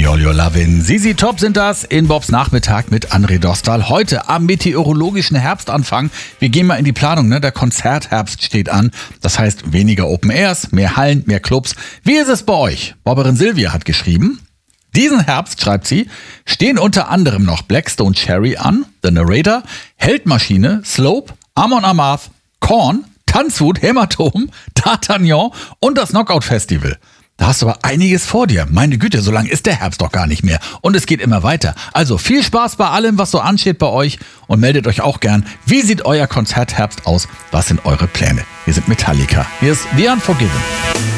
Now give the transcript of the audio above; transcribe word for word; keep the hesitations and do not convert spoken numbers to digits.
All Your Lovin'. Z Z Top sind das in Bobs Nachmittag mit André Dostal. Heute am meteorologischen Herbstanfang. Wir gehen mal in die Planung, ne? Der Konzertherbst steht an. Das heißt weniger Open Airs, mehr Hallen, mehr Clubs. Wie ist es bei euch? Bobberin Silvia hat geschrieben: Diesen Herbst, schreibt sie, stehen unter anderem noch Blackstone Cherry an, The Narrator, Heldmaschine, Slope, Amon Amarth, Korn, Tanzwut, Hämatom, D'Artagnan und das Knockout Festival. Da hast du aber einiges vor dir. Meine Güte, so lang ist der Herbst doch gar nicht mehr. Und es geht immer weiter. Also viel Spaß bei allem, was so ansteht bei euch. Und meldet euch auch gern. Wie sieht euer Konzertherbst aus? Was sind eure Pläne? Wir sind Metallica. Hier ist The Unforgiven.